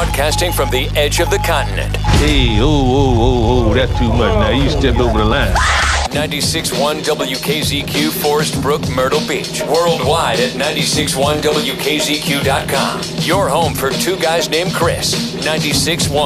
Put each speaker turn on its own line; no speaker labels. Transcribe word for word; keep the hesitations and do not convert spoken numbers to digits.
Broadcasting from the edge of the continent.
Hey, oh, oh, oh, oh, that's too much. Now you stepped over the line.
ninety-six point one W K Z Q, Forest Brook, Myrtle Beach. Worldwide at ninety-six point one W K Z Q dot com. Your home for two guys named Chris. ninety-six point one